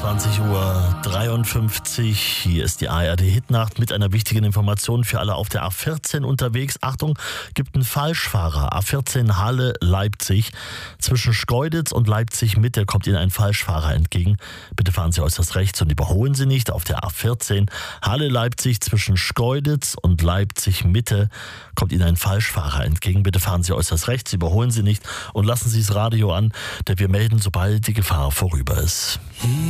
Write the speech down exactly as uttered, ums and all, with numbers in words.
zwanzig Uhr dreiundfünfzig. Hier ist die A R D-Hitnacht mit einer wichtigen Information für alle auf der A vierzehn unterwegs. Achtung, gibt einen Falschfahrer. A vierzehn Halle-Leipzig. Zwischen Schkeuditz und Leipzig-Mitte kommt Ihnen ein Falschfahrer entgegen. Bitte fahren Sie äußerst rechts und überholen Sie nicht. Auf der A vierzehn Halle-Leipzig zwischen Schkeuditz und Leipzig-Mitte kommt Ihnen ein Falschfahrer entgegen. Bitte fahren Sie äußerst rechts, überholen Sie nicht und lassen Sie das Radio an, denn wir melden, sobald die Gefahr vorüber ist.